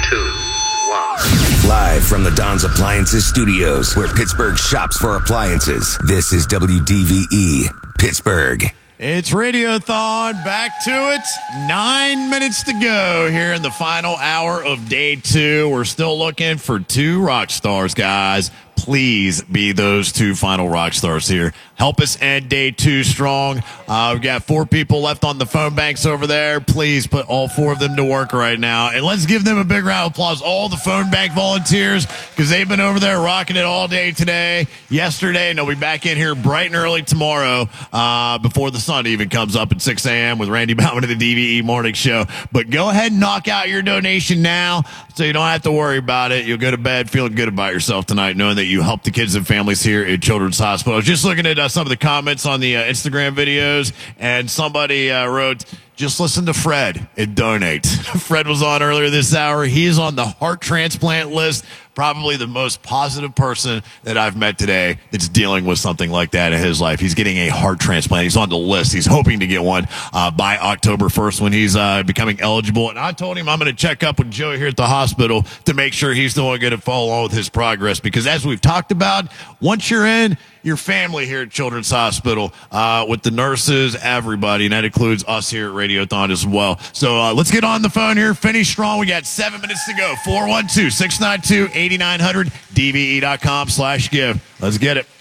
2, 1. Live from the Don's Appliances Studios, where Pittsburgh shops for appliances. This is WDVE, Pittsburgh. It's Radiothon, back to it. 9 minutes to go here in the final hour of day 2. We're still looking for 2 rock stars, guys. Please be those 2 final rock stars here. Help us end day 2 strong. We've got 4 people left on the phone banks over there. Please put all 4 of them to work right now. And let's give them a big round of applause, all the phone bank volunteers, because they've been over there rocking it all day today, yesterday, and they'll be back in here bright and early tomorrow before the sun even comes up at 6 a.m. with Randy Bauman of the DVE Morning Show. But go ahead and knock out your donation now so you don't have to worry about it. You'll go to bed feeling good about yourself tonight, knowing that you help the kids and families here at Children's Hospital. I was just looking at some of the comments on the Instagram videos, and somebody wrote, just listen to Fred and donate. Fred was on earlier this hour. He is on the heart transplant list. Probably the most positive person that I've met today that's dealing with something like that in his life. He's getting a heart transplant. He's on the list. He's hoping to get one by October 1st when he's becoming eligible. And I told him I'm going to check up with Joe here at the hospital to make sure he's doing good and follow on with his progress. Because as we've talked about, once you're in, your family here at Children's Hospital with the nurses, everybody, and that includes us here at Radiothon as well. So let's get on the phone here. Finish strong. We got 7 minutes to go. 412-692-8900, dve.com/give. Let's get it.